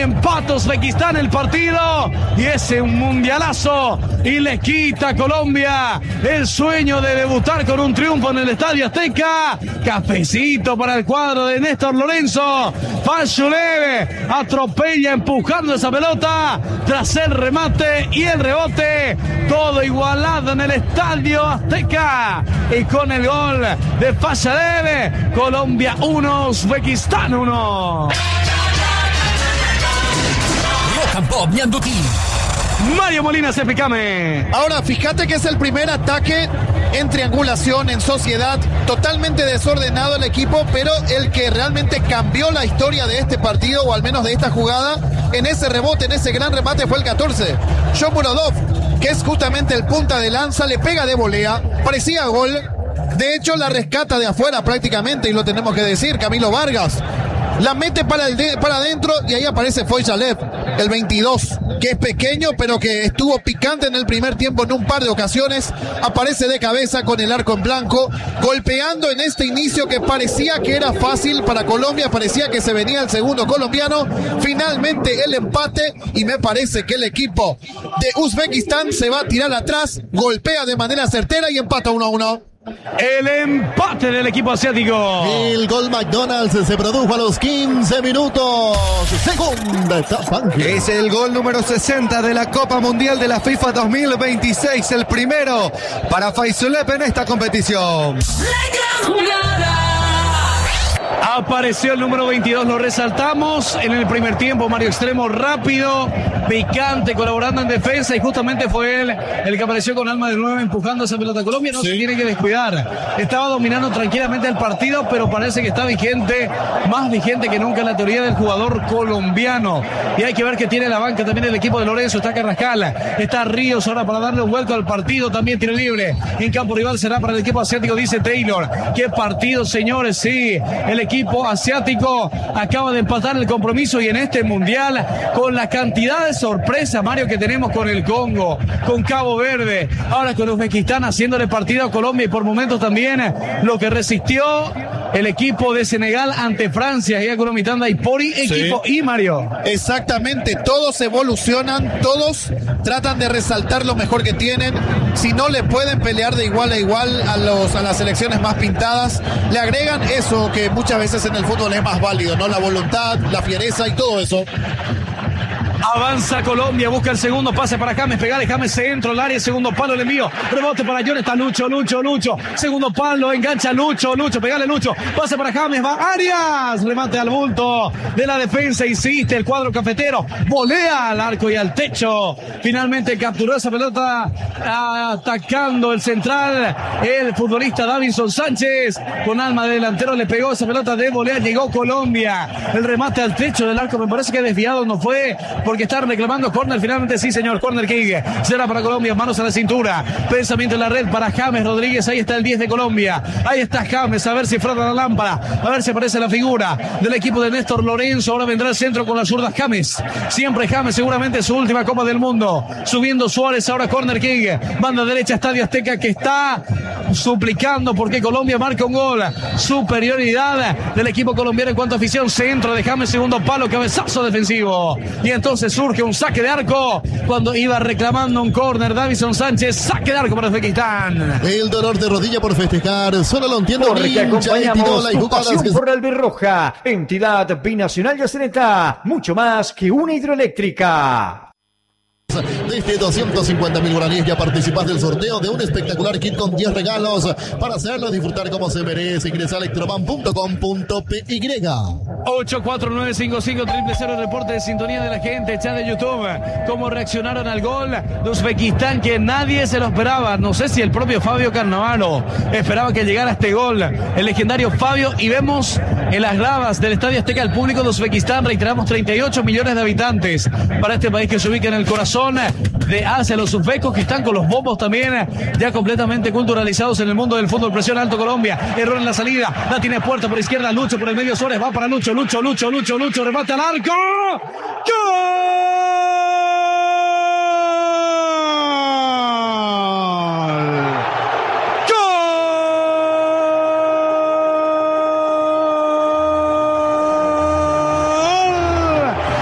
empata Uzbekistán el partido y ese un mundialazo y le quita a Colombia el sueño de debutar con un triunfo en el Estadio Azteca. Cafecito para el cuadro de Néstor Lorenzo. Fayuleve atropella empujando esa pelota tras el remate y el rebote. Todo igualado en el Estadio Azteca y con el gol de Fayuleve, Colombia 1, Uzbekistán 1. Rock and Pop Ñandutí. Mario Molina, Cepicame. Ahora, fíjate que es el primer ataque en triangulación, en sociedad, totalmente desordenado el equipo, pero el que realmente cambió la historia de este partido, o al menos de esta jugada, en ese rebote, en ese gran remate, fue el 14. Shomurodov, que es justamente el punta de lanza, le pega de volea, parecía gol. De hecho, la rescata de afuera prácticamente, y lo tenemos que decir, Camilo Vargas. La mete para adentro y ahí aparece Foyalev, el 22, que es pequeño pero que estuvo picante en el primer tiempo en un par de ocasiones. Aparece de cabeza con el arco en blanco, golpeando en este inicio que parecía que era fácil para Colombia, parecía que se venía el segundo colombiano. Finalmente el empate y me parece que el equipo de Uzbekistán se va a tirar atrás, golpea de manera certera y empata 1-1. El empate del equipo asiático. El gol McDonald's se produjo a los 15 minutos. Segunda etapa. Es el gol número 60 de la Copa Mundial de la FIFA 2026. El primero para Fayzulev en esta competición. Apareció el número 22, lo resaltamos en el primer tiempo. Mario Extremo rápido, picante, colaborando en defensa, y justamente fue él el que apareció con alma de 9 empujando esa pelota. Colombia no se tiene que descuidar. Estaba dominando tranquilamente el partido, pero parece que está vigente, más vigente que nunca la teoría del jugador colombiano. Y hay que ver que tiene la banca también el equipo de Lorenzo. Está Carrascal, está Ríos ahora para darle un vuelco al partido. También tiro libre en campo rival será para el equipo asiático, dice Taylor. Qué partido, señores. Sí, el equipo asiático acaba de empatar el compromiso, y en este mundial, con la cantidad de sorpresa, Mario, que tenemos con el Congo, con Cabo Verde, ahora con Uzbekistán haciéndole partido a Colombia, y por momentos también lo que resistió el equipo de Senegal ante Francia, y Economitanda y Pori, equipo y Mario. Exactamente, todos evolucionan, todos tratan de resaltar lo mejor que tienen. Si no le pueden pelear de igual a igual a las selecciones más pintadas, le agregan eso que muchas veces en el fútbol es más válido, ¿no? La voluntad, la fiereza y todo eso. Avanza Colombia, busca el segundo pase para James, pegale James, centro, el área, segundo palo, el envío, rebote para John, está Lucho, segundo palo, engancha Lucho, pegale Lucho, pase para James, va Arias, remate al bulto de la defensa, insiste el cuadro cafetero, volea al arco y al techo, finalmente capturó esa pelota, atacando el central, el futbolista Davinson Sánchez, con alma de delantero, le pegó esa pelota de volea, llegó Colombia, el remate al techo del arco, me parece que desviado no fue, porque están reclamando córner, finalmente sí señor, córner King, será para Colombia, manos a la cintura, pensamiento en la red para James Rodríguez, ahí está el 10 de Colombia, ahí está James, a ver si frota la lámpara, a ver si aparece la figura del equipo de Néstor Lorenzo, ahora vendrá el centro con la zurda James, siempre James, seguramente su última Copa del Mundo, subiendo Suárez, ahora córner King, banda derecha, Estadio Azteca, que está suplicando porque Colombia marca un gol, superioridad del equipo colombiano en cuanto a afición, centro de James, segundo palo, cabezazo defensivo, y entonces surge un saque de arco cuando iba reclamando un córner Davinson Sánchez, saque de arco para Uzbekistán. El dolor de rodilla por festejar, solo lo entiendo. Porque acompañamos tu pasión por la albirroja, entidad binacional yaceneta, mucho más que una hidroeléctrica. Desde 250.000 guaraníes ya participas del sorteo de un espectacular kit con 10 regalos. Para hacerlo, disfrutar como se merece, ingresa a electroban.com.py. 8495500, reporte de sintonía de la gente, chat de YouTube. Cómo reaccionaron al gol de Uzbekistán, que nadie se lo esperaba. No sé si el propio Fabio Cannavaro esperaba que llegara este gol, el legendario Fabio. Y vemos en las gradas del Estadio Azteca el público de Uzbekistán. Reiteramos, 38 millones de habitantes para este país que se ubica en el corazón de Asia. Los uzbecos que están con los bombos también ya completamente culturalizados en el mundo del fútbol. Presión alto Colombia, error en la salida, la tiene Puerta por izquierda, Lucho por el medio, Suárez va para Lucho, remate al arco, ¡gol!